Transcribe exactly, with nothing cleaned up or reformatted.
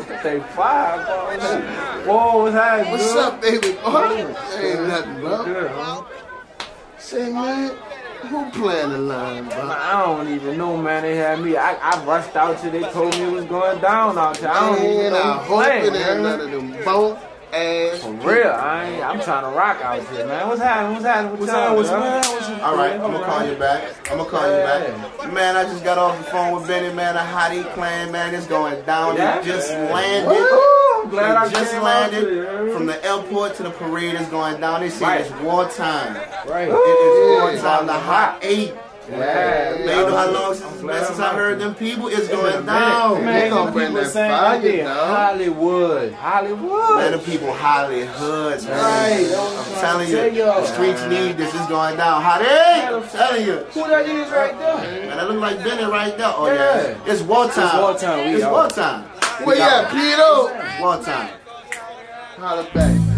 Stay five, bro. Whoa, what's happening? What's dude? up, baby boy? Ain't Good. nothing, bro. Good, huh? Say, man, who playing the line, bro? I don't even know, man. They had me. I, I rushed out till they told me it was going down out there. I don't even Man, know I who hope playing, it ain't man. none of them bone ass. For real, I ain't, I'm trying to rock out here, man. What's happening? What's happening? What's happening? What's happening? All right, I'm gonna call you back. I'm gonna call you back. Man, I just got off the phone with Benny, man. The hottie playing, man. It's going down. Yeah? It just Yeah. landed. Woo, I'm glad It I just came out landed here. from the airport to the parade. It's going down. They say Right. it's wartime. Right. It is wartime. The hot eight. Yeah. Man, you know how long since, man, since I heard them people? It's going down. Man, They gonna the bring people that saying fire, they dog. Hollywood. Hollywood. Man, the people Hollywood, man. Right. I'm telling you, Tell y'all. the streets need this. It's going down. Hottie! I'm telling you. Who that is right there? Man, that look like Benny right there. Oh, yeah. Yeah. It's wartime. It's wartime. We It's out. wartime. Where you at, Pito? Wartime. Holla back.